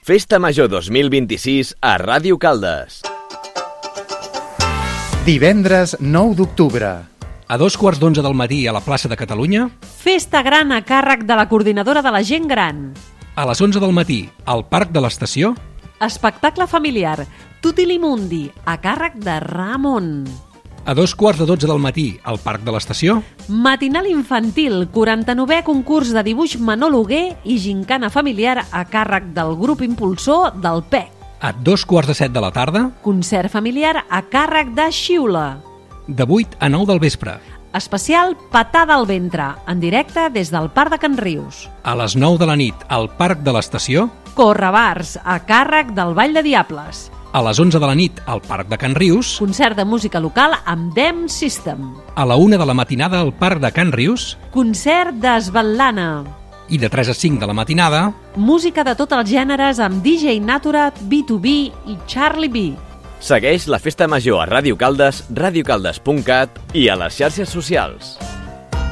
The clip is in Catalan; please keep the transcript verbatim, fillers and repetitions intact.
Festa Major dos mil vint-i-sis a Ràdio Caldes. Divendres nou d'octubre. A dos quarts d'onze del matí a la plaça de Catalunya. Festa gran a càrrec de la Coordinadora de la Gent Gran. A les onze del matí al Parc de l'Estació. Espectacle familiar Tutilimundi a càrrec de Ramon. A dos quarts de dotze del matí al Parc de l'Estació. Matinal infantil, quaranta-novè concurs de dibuix Manol Hugué i gincana familiar a càrrec del grup impulsor del P E C. A dos quarts de set de la tarda. Concert familiar a càrrec de Xiula. De vuit a nou del vespre. Especial Patada al ventre, en directe des del Parc de Can Rius. A les nou de la nit al Parc de l'Estació. Correbars, a càrrec del Ball de Diables. A les onze de la nit al Parc de Can Rius. Concert de música local amb Dem System. A la una de la matinada al Parc de Can Rius. Concert d'Esbatlana. I de tres a cinc de la matinada. Música de tots els gèneres amb D J Naturat, B dos B i Charlie B. Segueix la Festa Major a Ràdio Caldes, radiocaldes punt cat i a les xarxes socials.